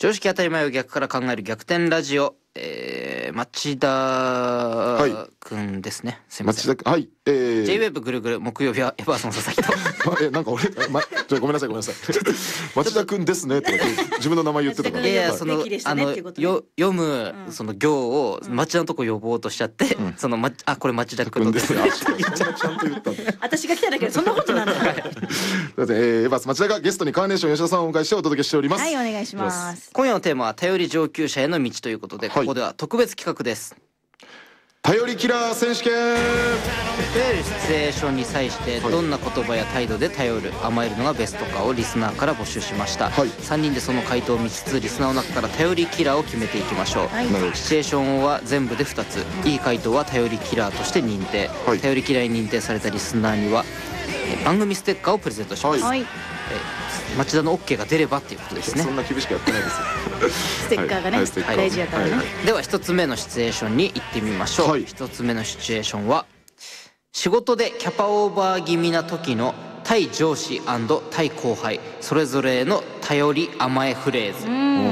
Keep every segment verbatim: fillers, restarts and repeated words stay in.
常識当たり前を逆から考える逆転ラジオ、えー、町田くんですね、はい、すいません。 町田はい、えー、 J-ウェーブ ぐるぐる木曜日はエバーソン佐々木とえなんか俺、ま、ちょごめんなさいごめんなさい町田くんですねとか自分の名前言ってたから、 いやいやそのあのよ読むその行を町田のとこ呼ぼうとしちゃって、うん、そのまあこれ町田くんですねちゃんと言ったんだ私が来ただけでそんなことなんだえー、エバース町田がゲストにカーネーション吉田さんをお迎えしてお届けしております。 はい、お願いします。 今夜のテーマは頼り上級者への道ということで、はい、ここでは特別企画です。 頼りキラー選手権。 頼るシチュエーションに際してどんな言葉や態度で頼る、甘えるのがベストかをリスナーから募集しました、はい、さんにんでその回答を見つつリスナーの中から頼りキラーを決めていきましょう、はい、シチュエーションは全部でふたつ、いい回答は頼りキラーとして認定、はい、頼りキラーに認定されたリスナーには番組ステッカーをプレゼントします、はい、え町田の OK が出ればっていうことですね。 そんな厳しくやってないですよステッカーがね、はい、大事やからね、はいはい、 ではひとつめのシチュエーションに行ってみましょう、はい、ひとつめのシチュエーションは仕事でキャパオーバー気味な時の対上司&対後輩それぞれへの頼り甘えフレーズ。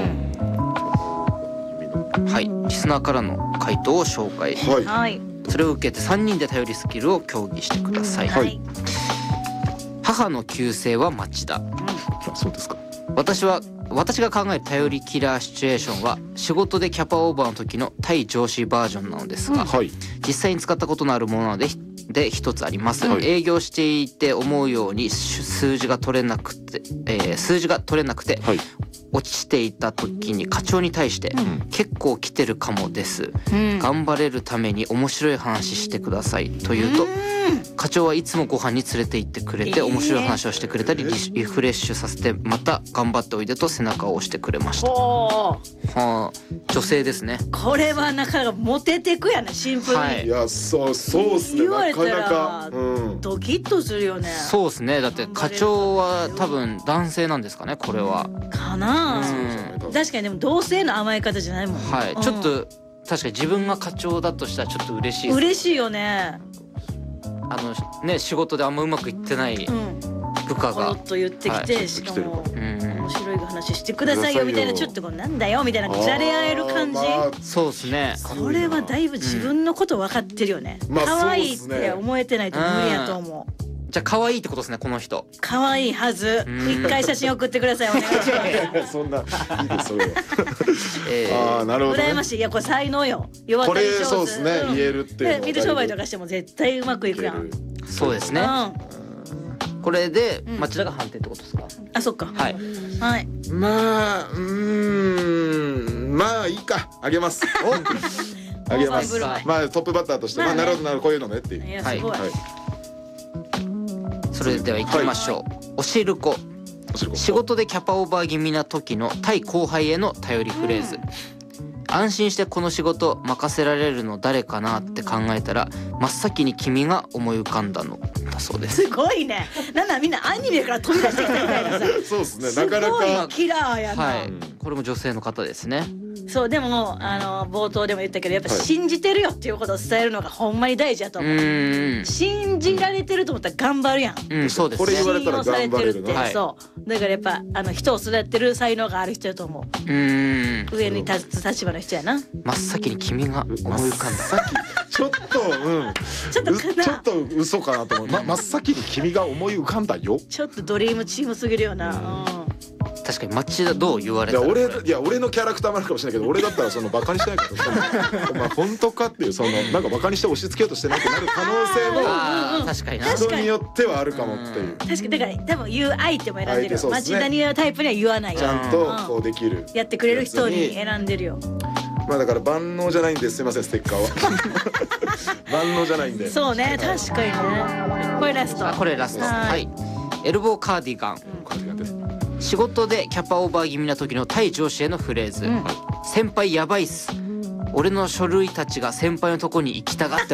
はい、リスナーからの回答を紹介します、はい、それを受けてさんにんで頼りスキルを協議してください、はい、母の旧姓は町田、うん、 そうですか。 私は私が考える頼りキラーシチュエーションは仕事でキャパオーバーの時の対上司バージョンなのですが、うんはい、実際に使ったことのあるものなのでで一つあります、はい、営業していて思うように数字が取れなくて、えー、数字が取れなくて、はい、落ちていた時に課長に対して、うん、結構来てるかもです、うん、頑張れるために面白い話してくださいと言うと、うん、課長はいつもご飯に連れて行ってくれて、えー、面白い話をしてくれたり リ, リフレッシュさせてまた頑張っておいでと背中を押してくれました。はあ、女性ですね。 これはなかなかモテてくやなシンプルに、はい、 いやそうそうっすね。 言われたらドキッとするよね、うん、 そうっすね。だって課長は多分男性なんですかねこれは。 かな、うん、確かにでも同性の甘え方じゃないもん、 はい、うん、ちょっと確かに自分が課長だとしたらちょっと嬉しいです、ね、 嬉しいよね。 あのね仕事であんまうまくいってない部下がポロッと言ってきて、はい、しかも面白い話してくださいよみたいな、ちょっとこうなんだよみたいなじゃれ合える感じ、まあ、 そうですね。 これはだいぶ自分のこと分かってるよね、うん、可愛いって思えてないと無理やと思う。 じゃあ可愛いってことですねこの人。 可愛いはず。一回写真送ってくださいお願いしますそんないいですそれは、えー、あなるほど、ね、 羨ましい。いやこれ才能よ。弱ったり上手。これそうですね、うん、言えるっていうのは水商売とかしても絶対うまくいくやん。 そうですね、うん、これで町田が判定ってことですか、 うん、あそっか、 はい、 はい、 まあうーんまあいいかあげますあげます。まあトップバッターとして、まあ、ね、まあなるほどなるほどこういうのねっていう。 いやすごい、はいはい、 それでは行きましょう、はい、おしるこ。仕事でキャパオーバー気味な時の対後輩への頼りフレーズ、うん、安心してこの仕事任せられるの誰かなって考えたら真っ先に君が思い浮かんだのだそうです。 すごいね。なんだみんなアニメから飛び出してきたみたいなさそうですね、なかなかすごいキラーやな、 はい、これも女性の方ですね。 そうでもあの冒頭でも言ったけどやっぱ信じてるよっていうことを伝えるのがほんまに大事だと思う。うん信じられてると思ったら頑張るやん、 うん、そうですね。 これ言われたら頑張れるな、 はい、そうだからやっぱあの人を育てる才能がある人だと思う。うん上に立つ立場の人やな。 真っ先に君が思い浮かんだ。 さっきちょっとうんちょっとかなちょっと嘘かなと思う、ま、真っ先に君が思い浮かんだよ。 ちょっとドリームチームすぎるよな、うん確かに町田どう言われたら。 いや俺いや俺のキャラクターもあるかもしれないけど俺だったらそのバカにしてないからお前本当かっていうそのなんかバカにして押し付けようとしてないってなる可能性もあ確かにな人によってはあるかもっていう。 確かにだから多分言う相手も選んでるよ、ね、町田に言うタイプには言わないよ。 ちゃんとこうできる、 うん、やってくれる人に選んでるよ。 まあだから万能じゃないんですいませんステッカーは万能じゃないんで。 そうね確かにね。これラスト。 あこれラスト。はい、エルボーカーディガン、うん、カーディガンです。仕事でキャパオーバー気味な時の対上司へのフレーズ、うん、先輩やばいっす、俺の書類たちが先輩のとこに行きたがって